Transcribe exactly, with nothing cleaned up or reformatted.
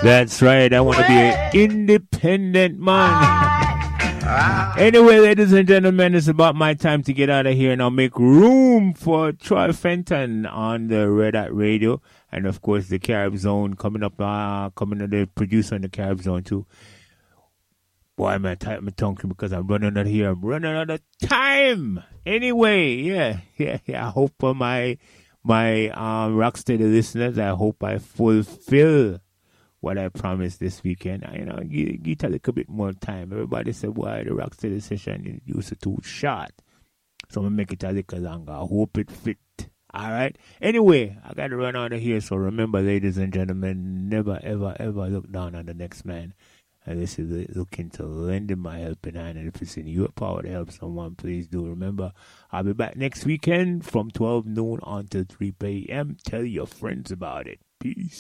That's right. I want to be an independent man. Anyway, ladies and gentlemen, it's about my time to get out of here, and I'll make room for Troy Fenton on the Red Hat Radio, and of course the Carib Zone coming up, uh, coming to the producer on the Carib Zone too. Boy, I'm going to type my tongue because I'm running out of here. I'm running out of time. Anyway, yeah, yeah, yeah. I hope for my, my um, Rocksteady listeners, I hope I fulfill what I promised this weekend. You know, give, give it a little bit more time. Everybody said, why the Rocksteady session used to too short. So I'm going to make it a little longer. I hope it fit. All right. Anyway, I got to run out of here. So remember, ladies and gentlemen, never, ever, ever look down on the next man. And this is looking to lend him my helping hand. And if it's in your power to help someone, please do. Remember, I'll be back next weekend from twelve noon until three p.m. Tell your friends about it. Peace.